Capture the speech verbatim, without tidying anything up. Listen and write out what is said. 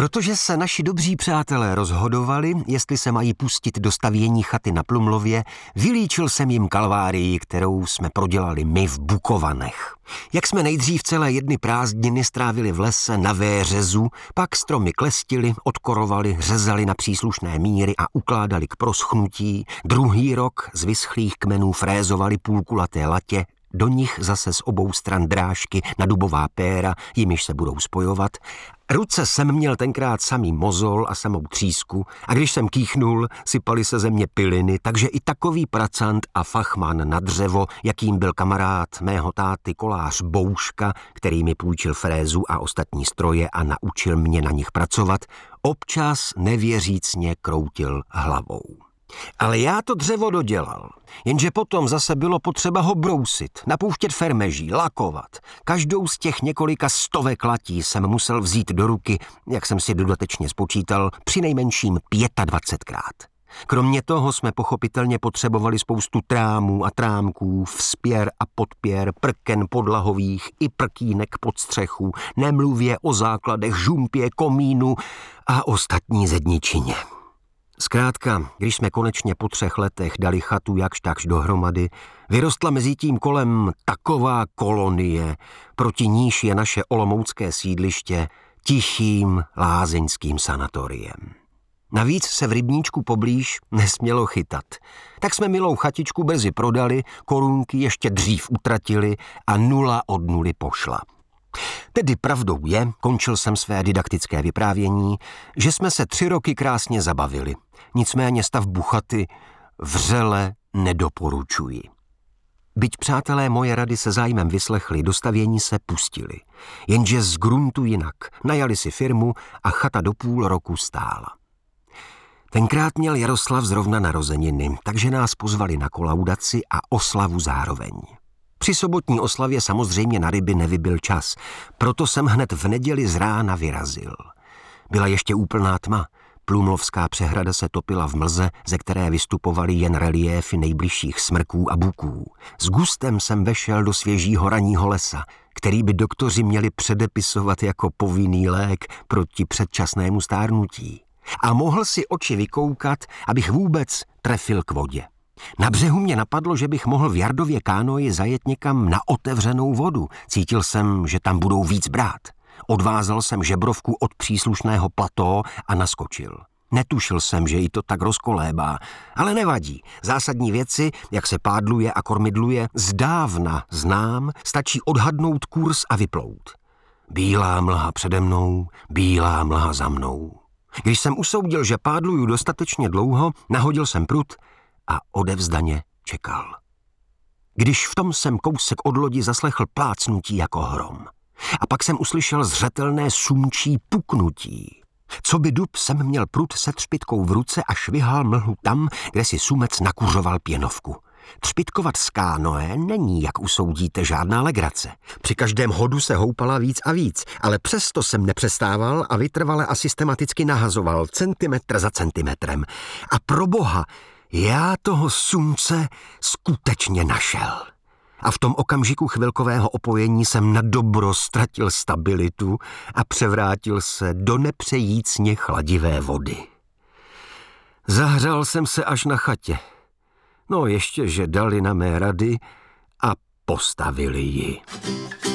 Protože se naši dobří přátelé rozhodovali, jestli se mají pustit do stavění chaty na Plumlově, vylíčil jsem jim kalvárii, kterou jsme prodělali my v Bukovanech. Jak jsme nejdřív celé jedny prázdniny strávili v lese na véřezu, pak stromy klestili, odkorovali, řezali na příslušné míry a ukládali k proschnutí, druhý rok z vyschlých kmenů frézovali půlkulaté latě, do nich zase z obou stran drážky na dubová péra, jimiž se budou spojovat. Ruce jsem měl tenkrát samý mozol a samou třísku a když jsem kýchnul, sypaly se ze mě piliny, takže i takový pracant a fachman na dřevo, jakým byl kamarád mého táty kolář Bouška, který mi půjčil frézu a ostatní stroje a naučil mě na nich pracovat, občas nevěřícně kroutil hlavou. Ale já to dřevo dodělal, jenže potom zase bylo potřeba ho brousit, napouštět fermeží, lakovat. Každou z těch několika stovek latí jsem musel vzít do ruky, jak jsem si dodatečně spočítal, přinejmenším dvacetpětkrát. Kromě toho jsme pochopitelně potřebovali spoustu trámů a trámků, vzpěr a podpěr, prken podlahových i prkínek pod střechu, nemluvě o základech žumpě, komínu a ostatní zedničině. Zkrátka, když jsme konečně po třech letech dali chatu jakž takž dohromady, vyrostla mezi tím kolem taková kolonie, proti níž je naše olomoucké sídliště tichým lázeňským sanatoriem. Navíc se v rybníčku poblíž nesmělo chytat. Tak jsme milou chatičku brzy prodali, korunky ještě dřív utratili a nula od nuly pošla. Tedy pravdou je, končil jsem své didaktické vyprávění, že jsme se tři roky krásně zabavili. Nicméně stavbu chaty vřele nedoporučuji. Byť přátelé moje rady se zájmem vyslechli, do stavění se pustili. Jenže z gruntu jinak. Najali si firmu a chata do půl roku stála. Tenkrát měl Jaroslav zrovna narozeniny, takže nás pozvali na kolaudaci a oslavu zároveň. Při sobotní oslavě samozřejmě na ryby nevybyl čas, proto jsem hned v neděli z rána vyrazil. Byla ještě úplná tma, Plumlovská přehrada se topila v mlze, ze které vystupovaly jen reliéfy nejbližších smrků a buků. S gustem jsem vešel do svěžího ranního lesa, který by doktoři měli předepisovat jako povinný lék proti předčasnému stárnutí. A mohl si oči vykoukat, abych vůbec trefil k vodě. Na břehu mě napadlo, že bych mohl v Jardově kánoji zajet někam na otevřenou vodu. Cítil jsem, že tam budou víc brát. Odvázal jsem žebrovku od příslušného plató a naskočil. Netušil jsem, že jí to tak rozkolébá, ale nevadí. Zásadní věci, jak se pádluje a kormidluje, zdávna znám, stačí odhadnout kurz a vyplout. Bílá mlha přede mnou, bílá mlha za mnou. Když jsem usoudil, že pádluju dostatečně dlouho, nahodil jsem prut a odevzdaně čekal. Když v tom jsem kousek od lodi zaslechl plácnutí jako hrom. A pak jsem uslyšel zřetelné sumčí puknutí. Co by dub jsem měl prut se třpitkou v ruce a švihal mlhu tam, kde si sumec nakuřoval pěnovku. Třpitkovat z kánoe není, jak usoudíte, žádná legrace. Při každém hodu se houpala víc a víc, ale přesto jsem nepřestával a vytrvale a systematicky nahazoval centimetr za centimetrem. A pro boha, já toho sumce skutečně našel. A v tom okamžiku chvilkového opojení jsem na dobro ztratil stabilitu a převrátil se do nepřejícně chladivé vody. Zahřál jsem se až na chatě. No ještě, že dali na mé rady a postavili ji.